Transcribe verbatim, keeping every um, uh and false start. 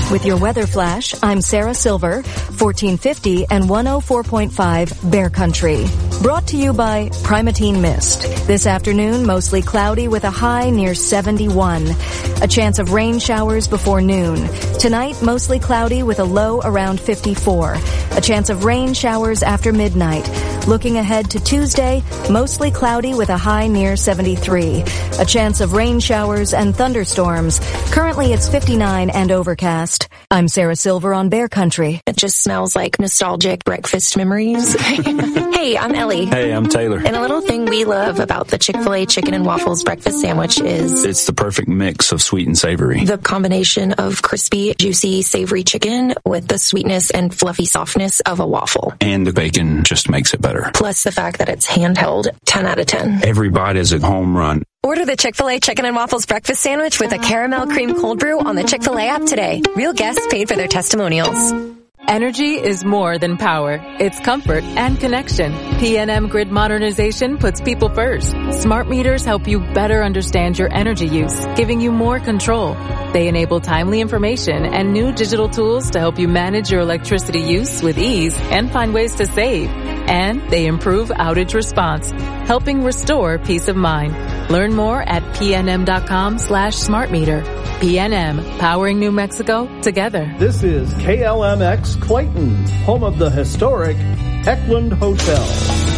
With your weather flash, I'm Sarah Silver, fourteen fifty and one oh four point five Bear Country. Brought to you by Primatene Mist. This afternoon, mostly cloudy with a high near seventy-one. A chance of rain showers before noon. Tonight, mostly cloudy with a low around fifty-four. A chance of rain showers after midnight. Looking ahead to Tuesday, mostly cloudy with a high near seventy-three. A chance of rain showers and thunderstorms. Currently, it's fifty-nine and overcast. I'm Sarah Silver on Bear Country. It just smells like nostalgic breakfast memories. Hey, I'm Ellie. Hey, I'm Taylor. And a little thing we love about the Chick-fil-A Chicken and Waffles breakfast sandwich is... it's the perfect mix of sweet and savory. The combination of crispy, juicy, savory chicken with the sweetness and fluffy softness of a waffle. And the bacon just makes it better. Plus the fact that it's handheld, ten out of ten. Every bite is a home run. Order the Chick-fil-A Chicken and Waffles breakfast sandwich with a caramel cream cold brew on the Chick-fil-A app today. Real guests paid for their testimonials. Energy is more than power. It's comfort and connection. P N M Grid Modernization puts people first. Smart meters help you better understand your energy use, giving you more control. They enable timely information and new digital tools to help you manage your electricity use with ease and find ways to save. And they improve outage response, helping restore peace of mind. Learn more at pnm.com slash smart meter. P N M, powering New Mexico together. This is K L M X Clayton, home of the historic Heckland Hotel.